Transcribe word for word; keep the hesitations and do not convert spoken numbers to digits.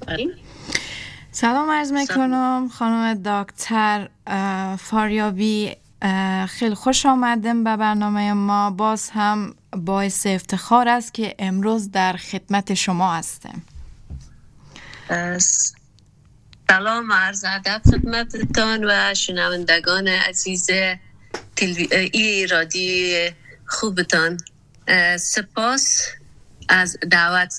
سلام عرض میکنم خانم دکتر فاریابی، خیلی خوش آمدیم به برنامه ما. باز هم باعث افتخار است که امروز در خدمت شما هستیم. سلام عرض ادب خدمتتان و شنوندگان عزیز ای رادیو خوبتان. سپاس از دعوت